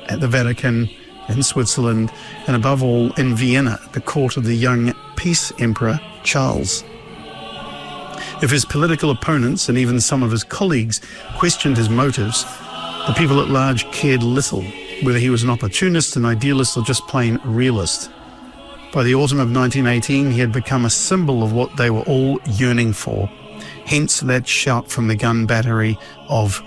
at the Vatican, in Switzerland, and above all in Vienna, at the court of the young peace emperor Charles. If his political opponents and even some of his colleagues questioned his motives, the people at large cared little whether he was an opportunist, an idealist, or just plain realist. By the autumn of 1918, he had become a symbol of what they were all yearning for. Hence that shout from the gun battery of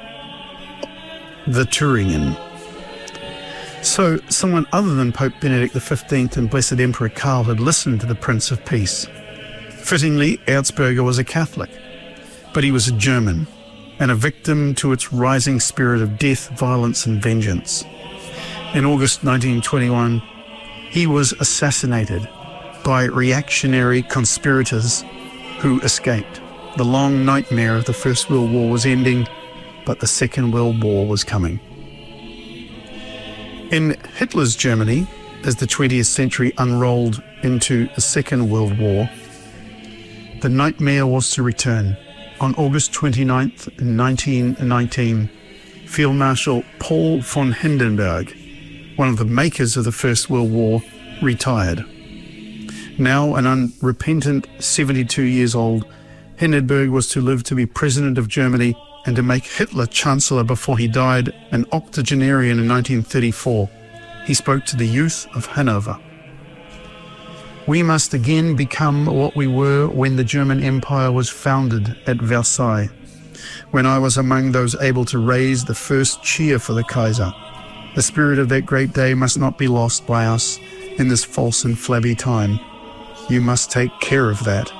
the Thüringen. So someone other than Pope Benedict XV and Blessed Emperor Karl had listened to the Prince of Peace. Fittingly, Erzberger was a Catholic, but he was a German and a victim to its rising spirit of death, violence and vengeance. In August 1921, he was assassinated by reactionary conspirators who escaped. The long nightmare of the First World War was ending, but the Second World War was coming. In Hitler's Germany, as the 20th century unrolled into the Second World War, the nightmare was to return. On August 29th, 1919, Field Marshal Paul von Hindenburg, one of the makers of the First World War, retired. Now an unrepentant 72 years old, Hindenburg was to live to be President of Germany and to make Hitler Chancellor before he died, an octogenarian in 1934. He spoke to the youth of Hanover. We must again become what we were when the German Empire was founded at Versailles, when I was among those able to raise the first cheer for the Kaiser. The spirit of that great day must not be lost by us in this false and flabby time. You must take care of that.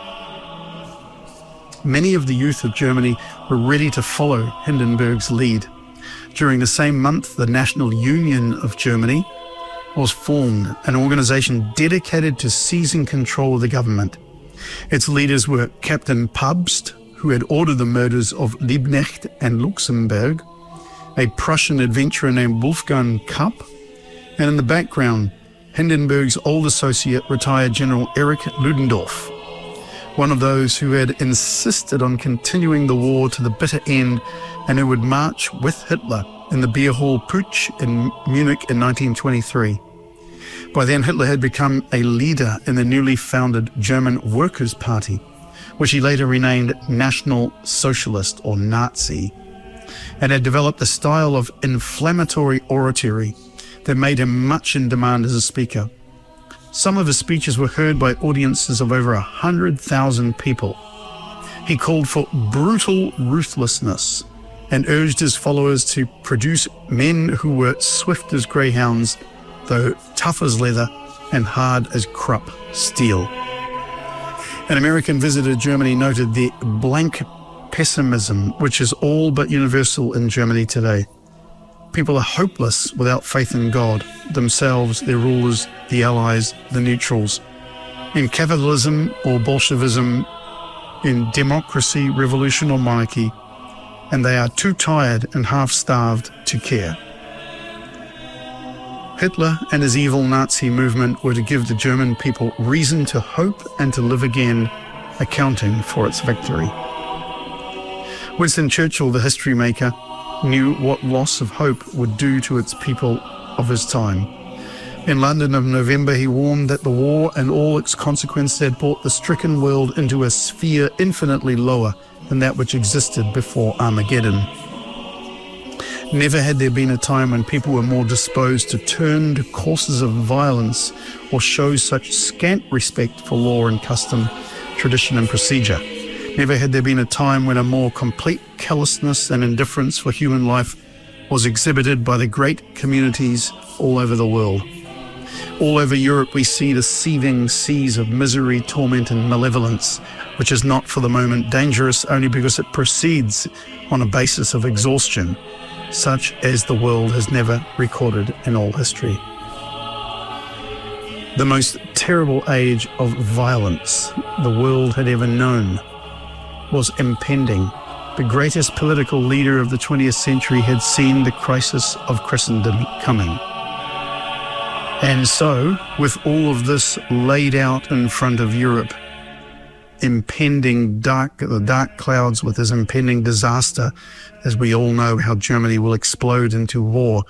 Many of the youth of Germany were ready to follow Hindenburg's lead. During the same month, the National Union of Germany was formed, an organization dedicated to seizing control of the government. Its leaders were Captain Pabst, who had ordered the murders of Liebknecht and Luxemburg, a Prussian adventurer named Wolfgang Kapp, and in the background, Hindenburg's old associate, retired General Erich Ludendorff, one of those who had insisted on continuing the war to the bitter end and who would march with Hitler in the beer hall Putsch in Munich in 1923. By then, Hitler had become a leader in the newly founded German Workers' Party, which he later renamed National Socialist or Nazi, and had developed a style of inflammatory oratory that made him much in demand as a speaker. Some of his speeches were heard by audiences of over 100,000 people. He called for brutal ruthlessness and urged his followers to produce men who were swift as greyhounds, though tough as leather and hard as Krupp steel. An American visitor to Germany noted the blank pessimism which is all but universal in Germany today. People are hopeless without faith in God, themselves, their rulers, the allies, the neutrals. In capitalism or Bolshevism, in democracy, revolution or monarchy, and they are too tired and half-starved to care. Hitler and his evil Nazi movement were to give the German people reason to hope and to live again, accounting for its victory. Winston Churchill, the history maker, knew what loss of hope would do to its people of his time. In London of November, he warned that the war and all its consequences had brought the stricken world into a sphere infinitely lower than that which existed before Armageddon. Never had there been a time when people were more disposed to turn to courses of violence or show such scant respect for law and custom, tradition and procedure. Never had there been a time when a more complete callousness and indifference for human life was exhibited by the great communities all over the world. All over Europe we see the seething seas of misery, torment and malevolence, which is not for the moment dangerous only because it proceeds on a basis of exhaustion, such as the world has never recorded in all history. The most terrible age of violence the world had ever known was impending. The greatest political leader of the 20th century had seen the crisis of Christendom coming. And so, with all of this laid out in front of Europe, impending the dark clouds with his impending disaster, as we all know how Germany will explode into war,